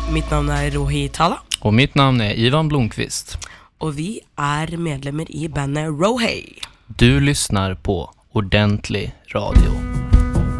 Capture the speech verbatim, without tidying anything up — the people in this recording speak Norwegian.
Mitt navn er Rohi Tala. Og mitt navn er Ivan Blomqvist. Og vi er medlemmer i bandet Rohei. Du lyssnar på Ordentlig Radio.